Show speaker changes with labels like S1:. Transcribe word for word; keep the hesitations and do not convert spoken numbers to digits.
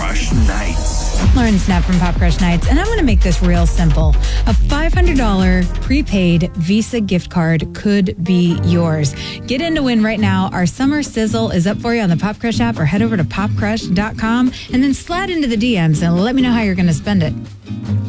S1: Crush Nights.
S2: Lauren Snap from Pop Crush Nights, and I'm going to make this real simple. A five hundred dollars prepaid Visa gift card could be yours. Get in to win right now. Our summer sizzle is up for you on the Pop Crush app, or head over to pop crush dot com and then slide into the D Ms and let me know how you're going to spend it.